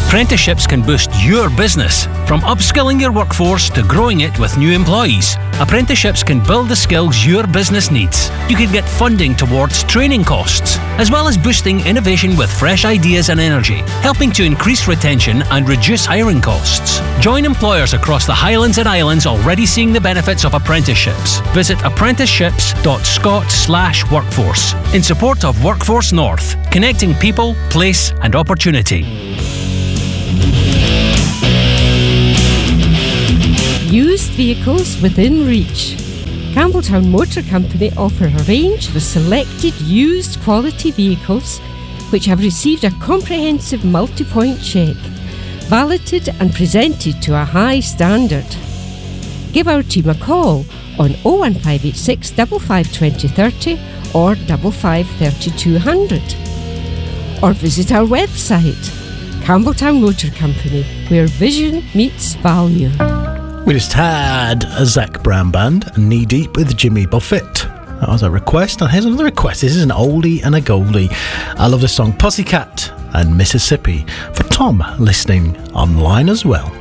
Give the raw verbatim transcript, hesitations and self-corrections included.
Apprenticeships can boost your business, from upskilling your workforce to growing it with new employees. Apprenticeships can build the skills your business needs. You can get funding towards training costs, as well as boosting innovation with fresh ideas and energy, helping to increase retention and reduce hiring costs. Join employers across the Highlands and Islands already seeing the benefits of apprenticeships. Visit apprenticeships.scot slash workforce in support of Workforce North, connecting people, place and opportunity. Used vehicles within reach. Campbelltown Motor Company offer a range of selected used quality vehicles which have received a comprehensive multi-point check, validated and presented to a high standard. Give our team a call on oh one five eight six, five five two oh three oh or five five three two hundred. Or visit our website, Campbelltown Motor Company, where vision meets value. We just had a Zach Brown Band, Knee Deep with Jimmy Buffett. That was a request, and here's another request. This is an oldie and a goldie. I love the song Pussycat and Mississippi for Tom, listening online as well.